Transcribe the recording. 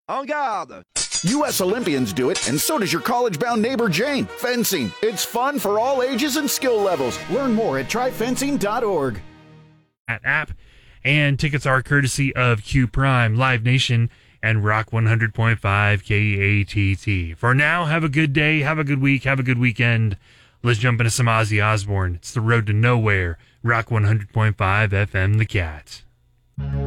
En garde! U.S. Olympians do it, and so does your college-bound neighbor Jane. Fencing. It's fun for all ages and skill levels. Learn more at tryfencing.org. That app, and tickets are courtesy of Q Prime, Live Nation, and Rock 100.5 KATT. For now, have a good day, have a good week, have a good weekend. Let's jump into some Ozzy Osbourne. It's The Road to Nowhere, Rock 100.5 FM, The Cat.